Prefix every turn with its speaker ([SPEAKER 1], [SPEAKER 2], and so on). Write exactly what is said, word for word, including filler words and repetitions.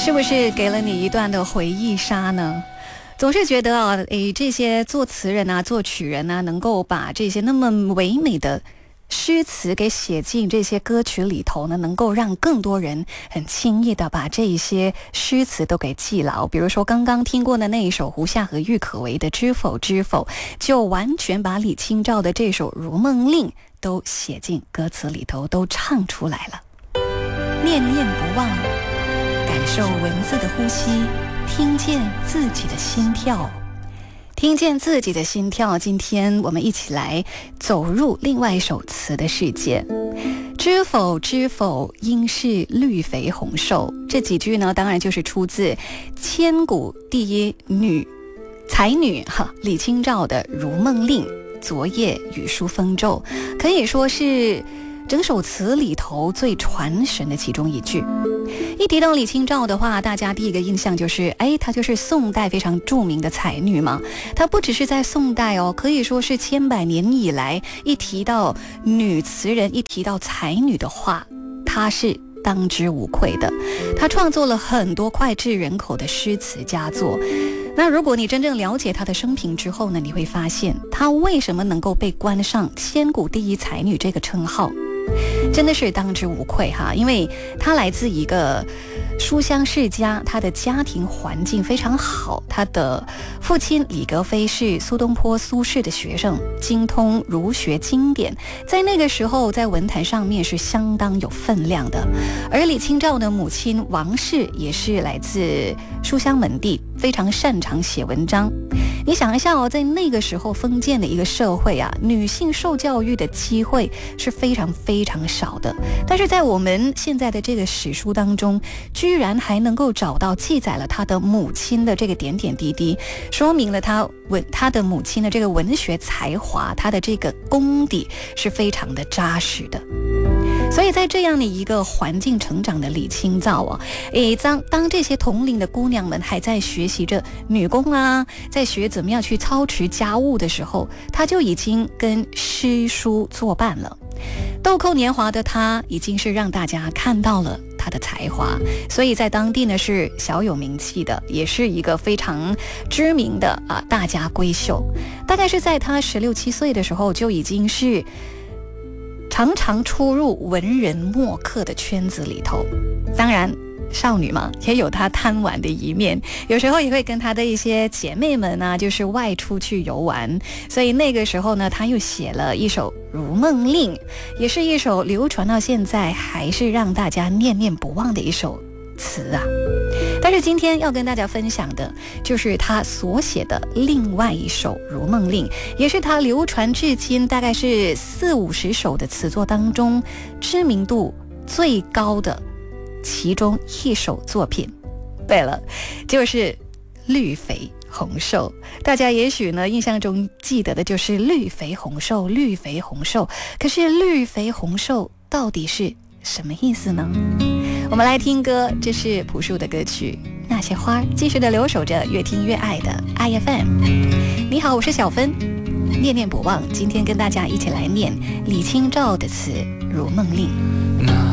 [SPEAKER 1] 是不是给了你一段的回忆杀呢？总是觉得啊，诶，这些作词人啊、作曲人啊，能够把这些那么唯美的诗词给写进这些歌曲里头呢，能够让更多人很轻易的把这一些诗词都给记牢。比如说刚刚听过的那一首胡夏和郁可唯的《知否知否》，就完全把李清照的这首《如梦令》都写进歌词里头，都唱出来了。念念不忘，感受文字的呼吸，听见自己的心跳。听见自己的心跳，今天我们一起来走入另外一首词的世界。知否知否，应是绿肥红瘦。这几句呢，当然就是出自千古第一女才女哈李清照的《如梦令》，昨夜雨疏风骤，可以说是整首词里头最传神的其中一句。一提到李清照的话，大家第一个印象就是哎，她就是宋代非常著名的才女嘛。她不只是在宋代哦，可以说是千百年以来，一提到女词人，一提到才女的话，她是当之无愧的。她创作了很多脍炙人口的诗词佳作。那如果你真正了解她的生平之后呢，你会发现她为什么能够被冠上千古第一才女这个称号，真的是当之无愧哈。因为她来自一个书香世家，她的家庭环境非常好，她的父亲李格非是苏东坡苏轼的学生，精通儒学经典，在那个时候在文坛上面是相当有分量的。而李清照的母亲王氏也是来自书香门第，非常擅长写文章。你想一下哦，在那个时候封建的一个社会啊，女性受教育的机会是非常非常少的，但是在我们现在的这个史书当中，居然还能够找到记载了她的母亲的这个点点滴滴，说明了她文她的母亲的这个文学才华，她的这个功底是非常的扎实的。所以在这样的一个环境成长的李清照啊，诶，当当这些同龄的姑娘们还在学习着女工啊，在学怎么样去操持家务的时候，她就已经跟诗书作伴了。豆蔻年华的她，已经是让大家看到了她的才华，所以在当地呢是小有名气的，也是一个非常知名的啊大家闺秀。大概是在她十六七岁的时候，就已经是常常出入文人墨客的圈子里头。当然少女嘛，也有她贪玩的一面，有时候也会跟她的一些姐妹们啊，就是外出去游玩。所以那个时候呢，她又写了一首《如梦令》，也是一首流传到现在还是让大家念念不忘的一首词啊。但是今天要跟大家分享的就是他所写的另外一首《如梦令》，也是他流传至今大概是四五十首的词作当中知名度最高的其中一首作品。对了，就是绿肥红瘦。大家也许呢印象中记得的就是绿肥红瘦，绿肥红瘦。可是绿肥红瘦到底是什么意思呢？我们来听歌，这是朴树的歌曲《那些花》，继续的留守着越听越爱的 I F M。 你好，我是小芬，念念不忘，今天跟大家一起来念李清照的词《如梦令》。